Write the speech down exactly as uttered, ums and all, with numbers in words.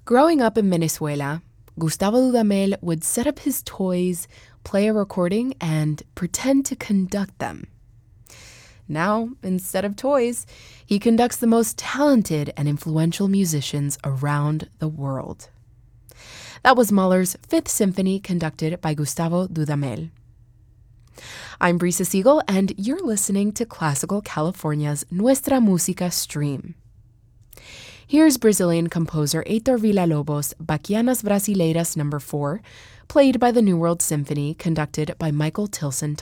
Growing up in Venezuela, Gustavo Dudamel would set up his toys, play a recording, and pretend to conduct them. Now, instead of toys, he conducts the most talented and influential musicians around the world. That was Mahler's Fifth Symphony, conducted by Gustavo Dudamel. I'm Brisa Siegel, and you're listening to Classical California's Nuestra Música stream. Here's Brazilian composer Heitor Villa-Lobos' Bachianas Brasileiras number four, played by the New World Symphony, conducted by Michael Tilson